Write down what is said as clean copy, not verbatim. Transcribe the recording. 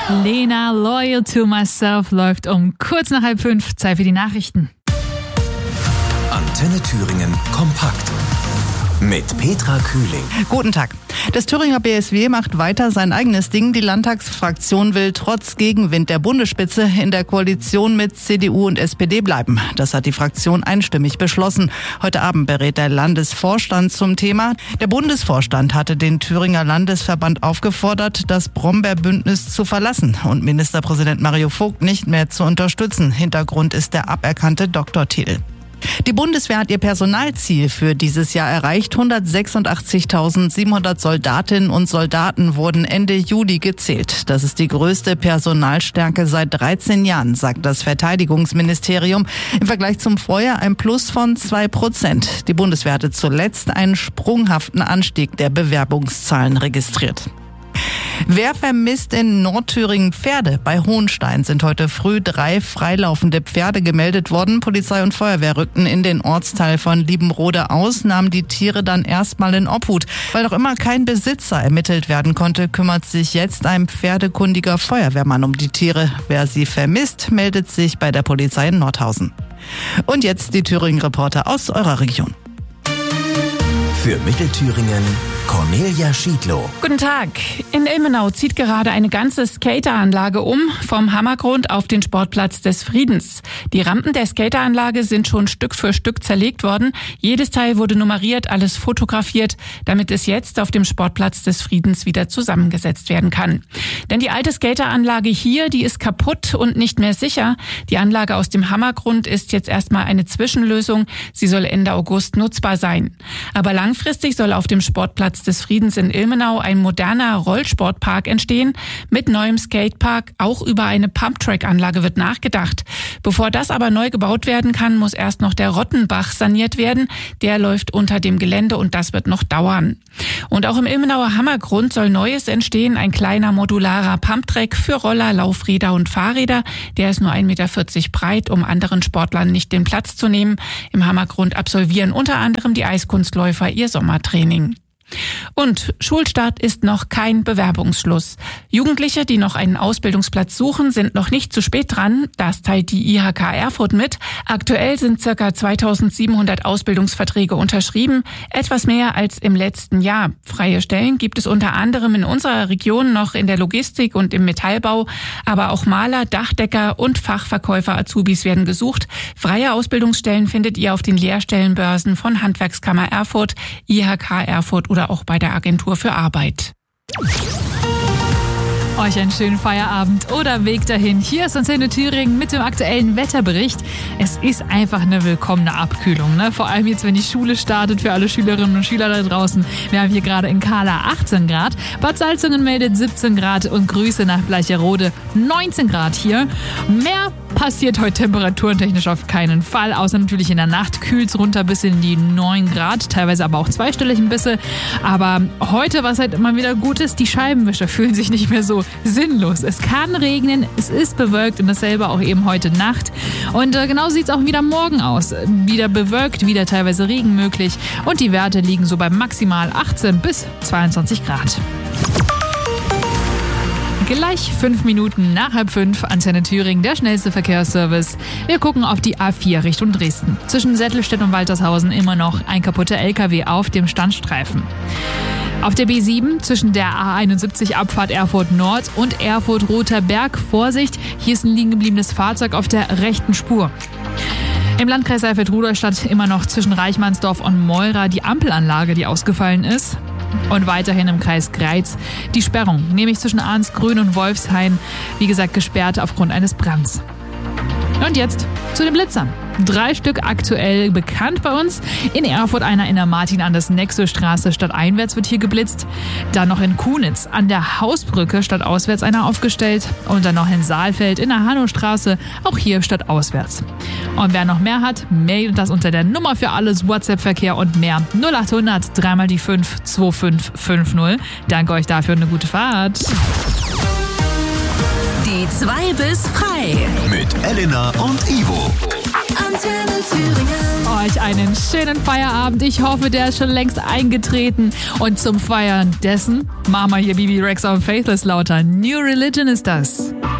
Lena, Loyal to Myself, läuft um kurz nach 4:30. Zeit für die Nachrichten. Antenne Thüringen kompakt. Mit Petra Kühling. Guten Tag. Das Thüringer BSW macht weiter sein eigenes Ding. Die Landtagsfraktion will trotz Gegenwind der Bundesspitze in der Koalition mit CDU und SPD bleiben. Das hat die Fraktion einstimmig beschlossen. Heute Abend berät der Landesvorstand zum Thema. Der Bundesvorstand hatte den Thüringer Landesverband aufgefordert, das Brombeerbündnis zu verlassen und Ministerpräsident Mario Vogt nicht mehr zu unterstützen. Hintergrund ist der aberkannte Doktortitel. Die Bundeswehr hat ihr Personalziel für dieses Jahr erreicht. 186.700 Soldatinnen und Soldaten wurden Ende Juli gezählt. Das ist die größte Personalstärke seit 13 Jahren, sagt das Verteidigungsministerium. Im Vergleich zum Vorjahr ein Plus von 2%. Die Bundeswehr hatte zuletzt einen sprunghaften Anstieg der Bewerbungszahlen registriert. Wer vermisst in Nordthüringen Pferde? Bei Hohenstein sind heute früh 3 freilaufende Pferde gemeldet worden. Polizei und Feuerwehr rückten in den Ortsteil von Liebenrode aus, nahmen die Tiere dann erstmal in Obhut. Weil noch immer kein Besitzer ermittelt werden konnte, kümmert sich jetzt ein pferdekundiger Feuerwehrmann um die Tiere. Wer sie vermisst, meldet sich bei der Polizei in Nordhausen. Und jetzt die Thüringen-Reporter aus eurer Region. Für Mittelthüringen Cornelia Schiedlow. Guten Tag. In Ilmenau zieht gerade eine ganze Skateranlage um, vom Hammergrund auf den Sportplatz des Friedens. Die Rampen der Skateranlage sind schon Stück für Stück zerlegt worden. Jedes Teil wurde nummeriert, alles fotografiert, damit es jetzt auf dem Sportplatz des Friedens wieder zusammengesetzt werden kann. Denn die alte Skateranlage hier, die ist kaputt und nicht mehr sicher. Die Anlage aus dem Hammergrund ist jetzt erstmal eine Zwischenlösung. Sie soll Ende August nutzbar sein. Aber langfristig soll auf dem Sportplatz des Friedens in Ilmenau ein moderner Rollsportpark entstehen. Mit neuem Skatepark, auch über eine Pumptrack-Anlage wird nachgedacht. Bevor das aber neu gebaut werden kann, muss erst noch der Rottenbach saniert werden. Der läuft unter dem Gelände und das wird noch dauern. Und auch im Ilmenauer Hammergrund soll Neues entstehen. Ein kleiner modularer Pumptrack für Roller, Laufräder und Fahrräder. Der ist nur 1,40 Meter breit, um anderen Sportlern nicht den Platz zu nehmen. Im Hammergrund absolvieren unter anderem die Eiskunstläufer ihr Sommertraining. Und Schulstart ist noch kein Bewerbungsschluss. Jugendliche, die noch einen Ausbildungsplatz suchen, sind noch nicht zu spät dran. Das teilt die IHK Erfurt mit. Aktuell sind ca. 2700 Ausbildungsverträge unterschrieben, etwas mehr als im letzten Jahr. Freie Stellen gibt es unter anderem in unserer Region noch in der Logistik und im Metallbau, aber auch Maler, Dachdecker und Fachverkäufer Azubis werden gesucht. Freie Ausbildungsstellen findet ihr auf den Lehrstellenbörsen von Handwerkskammer Erfurt, IHK Erfurt oder auch bei der Agentur für Arbeit. Euch einen schönen Feierabend oder Weg dahin. Hier ist Antenne Thüringen mit dem aktuellen Wetterbericht. Es ist einfach eine willkommene Abkühlung, ne? Vor allem jetzt, wenn die Schule startet, für alle Schülerinnen und Schüler da draußen. Wir haben hier gerade in Kahla 18 Grad. Bad Salzungen meldet 17 Grad und Grüße nach Bleicherode 19 Grad hier. Mehr passiert heute temperaturentechnisch auf keinen Fall, außer natürlich in der Nacht kühlt es runter bis in die 9 Grad, teilweise aber auch zweistellig ein bisschen. Aber heute, was halt immer wieder gut ist, die Scheibenwischer fühlen sich nicht mehr so sinnlos. Es kann regnen, es ist bewölkt und dasselbe auch eben heute Nacht. Und genauso sieht es auch wieder morgen aus. Wieder bewölkt, wieder teilweise Regen möglich und die Werte liegen so bei maximal 18 bis 22 Grad. Gleich 5 Minuten nach 4:30, Antenne Thüringen, der schnellste Verkehrsservice. Wir gucken auf die A4 Richtung Dresden. Zwischen Settelstedt und Waltershausen immer noch ein kaputter LKW auf dem Standstreifen. Auf der B7 zwischen der A71 Abfahrt Erfurt Nord und Erfurt Rother Berg, Vorsicht, hier ist ein liegen gebliebenes Fahrzeug auf der rechten Spur. Im Landkreis Eifeld-Rudolstadt immer noch zwischen Reichmannsdorf und Meura die Ampelanlage, die ausgefallen ist. Und weiterhin im Kreis Greiz die Sperrung, nämlich zwischen Arnsgrün und Wolfshain, wie gesagt gesperrt aufgrund eines Brands. Und jetzt zu den Blitzern. 3 Stück aktuell bekannt bei uns. In Erfurt einer in der Martin-Anders-Nexo-Straße stadteinwärts wird hier geblitzt. Dann noch in Kunitz an der Hausbrücke stadtauswärts einer aufgestellt. Und dann noch in Saalfeld in der Hannostraße, auch hier stadtauswärts. Und wer noch mehr hat, meldet das unter der Nummer für alles, WhatsApp-Verkehr und mehr. 0800 3 die 5 2550. Danke euch dafür, eine gute Fahrt. Die 2 bis frei. Mit Elena und Ivo. Antenne Thüringen. Euch einen schönen Feierabend. Ich hoffe, der ist schon längst eingetreten. Und zum Feiern dessen machen wir hier Bibi Rexa und Faithless lauter. New Religion ist das.